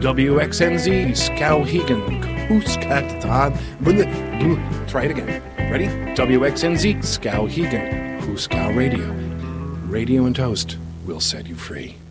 WXNZ, Skowhegan, Hooskatan. Try it again. Ready? WXNZ, Skowhegan, Hooskow Radio. Radio and Toast will set you free.